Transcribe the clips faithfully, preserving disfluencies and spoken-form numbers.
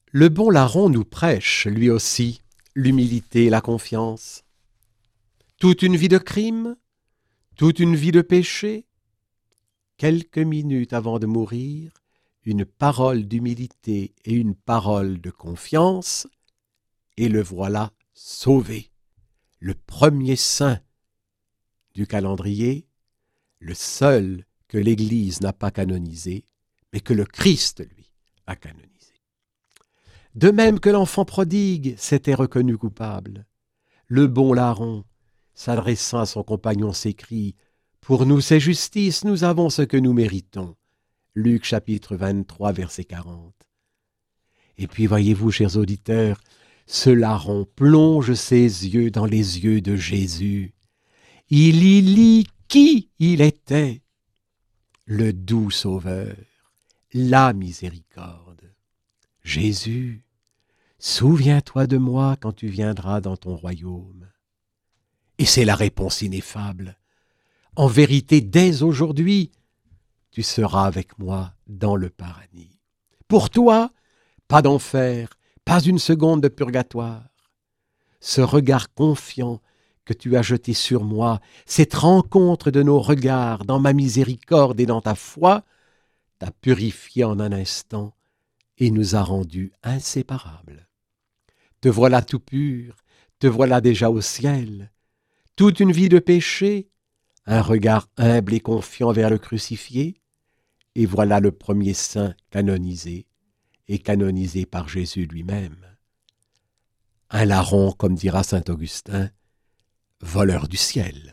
Le bon larron nous prêche, lui aussi, l'humilité et la confiance. Toute une vie de crime, toute une vie de péché, quelques minutes avant de mourir, une parole d'humilité et une parole de confiance, et le voilà sauvé, le premier saint du calendrier, le seul que l'Église n'a pas canonisé, mais que le Christ, lui, a canonisé. De même que l'enfant prodigue s'était reconnu coupable, le bon larron, s'adressant à son compagnon, s'écrie « Pour nous c'est justice, nous avons ce que nous méritons ». Luc chapitre vingt-trois, verset quarante. Et puis voyez-vous, chers auditeurs, ce larron plonge ses yeux dans les yeux de Jésus. Il y lit qui il était, le doux Sauveur, la miséricorde. Jésus, souviens-toi de moi quand tu viendras dans ton royaume. Et c'est la réponse ineffable. En vérité, dès aujourd'hui, tu seras avec moi dans le paradis. Pour toi, pas d'enfer, pas une seconde de purgatoire. Ce regard confiant que tu as jeté sur moi, cette rencontre de nos regards dans ma miséricorde et dans ta foi, t'a purifié en un instant et nous a rendus inséparables. Te voilà tout pur, te voilà déjà au ciel. Toute une vie de péché, un regard humble et confiant vers le crucifié, et voilà le premier saint canonisé, et canonisé par Jésus lui-même. Un larron, comme dira saint Augustin, voleur du ciel.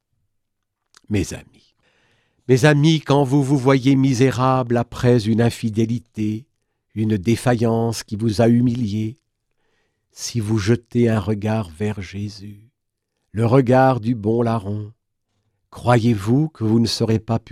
Mes amis, mes amis, quand vous vous voyez misérable après une infidélité, une défaillance qui vous a humilié, si vous jetez un regard vers Jésus, le regard du bon larron, croyez-vous que vous ne serez pas